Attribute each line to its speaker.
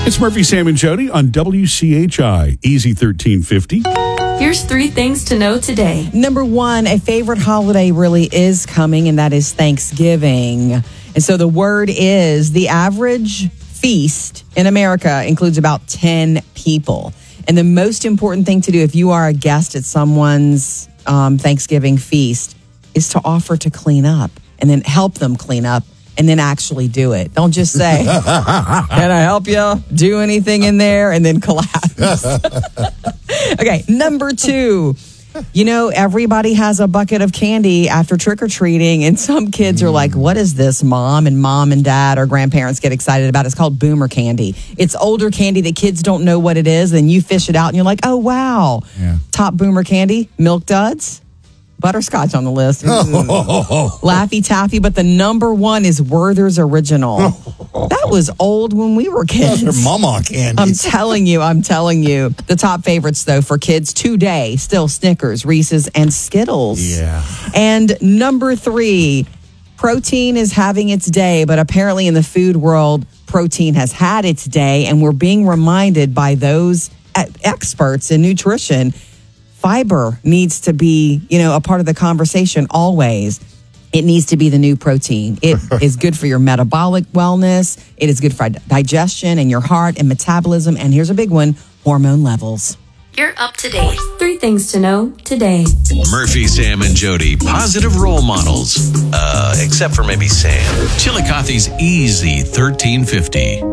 Speaker 1: It's Murphy, Sam, and Jody on WCHI, Easy 1350.
Speaker 2: Here's 3 things to know today.
Speaker 3: Number 1, a favorite holiday really is coming, and that is Thanksgiving. And so the word is the average feast in America includes about 10 people. And the most important thing to do if you are a guest at someone's Thanksgiving feast is to offer to clean up and then help them clean up and then actually do it. Don't just say, can I help you do anything in there? And then collapse. Okay, number 2. You know, everybody has a bucket of candy after trick-or-treating, and some kids are like, what is this, Mom? And mom and dad or grandparents get excited about it. It's called boomer candy. It's older candy that kids don't know what it is, then you fish it out, and you're like, oh, wow. Yeah. Top boomer candy, Milk Duds. Butterscotch on the list. Laffy Taffy, but the number 1 is Werther's Original. That was old when we were kids.
Speaker 4: Those are mama candies.
Speaker 3: I'm telling you. The top favorites, though, for kids today, still Snickers, Reese's, and Skittles.
Speaker 4: Yeah.
Speaker 3: And number 3, protein is having its day, but apparently in the food world, protein has had its day, and we're being reminded by those experts in nutrition fiber needs to be, a part of the conversation always. It needs to be the new protein. It is good for your metabolic wellness. It is good for digestion and your heart and metabolism. And here's a big one, hormone levels.
Speaker 2: You're up to date. 3 things to know today.
Speaker 5: Murphy, Sam, and Jody, positive role models. Except for maybe Sam. Chillicothe's Easy 1350.